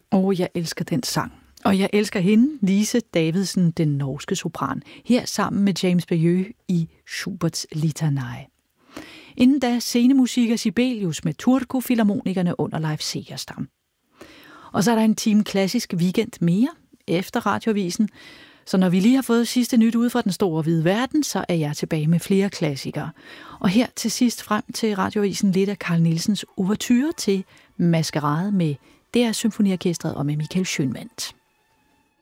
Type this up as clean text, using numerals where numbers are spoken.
Jeg elsker den sang. Og jeg elsker hende, Lise Davidsen, den norske sopran, her sammen med James Bayeux i Schuberts Litanei. Inden da scenemusik af Sibelius med Turku-filharmonikerne under Leif Segerstam. Og så er der en time klassisk weekend mere efter Radioavisen. Så når vi lige har fået sidste nyt ud fra den store hvide verden, så er jeg tilbage med flere klassikere. Og her til sidst frem til Radioavisen lidt af Carl Nielsens ouverture til Maskerade med DR Symfoniorkestret og med Michael Schønwandt.